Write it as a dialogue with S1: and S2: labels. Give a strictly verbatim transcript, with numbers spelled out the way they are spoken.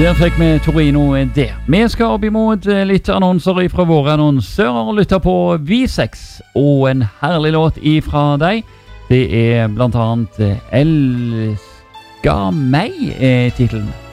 S1: Der fikk vi Torino der. Vi skal opp imot litt annonser fra våre annonsører og lytte på V seks. Og en herlig låt ifra deg. Det er blant annet Elska meg er titelen.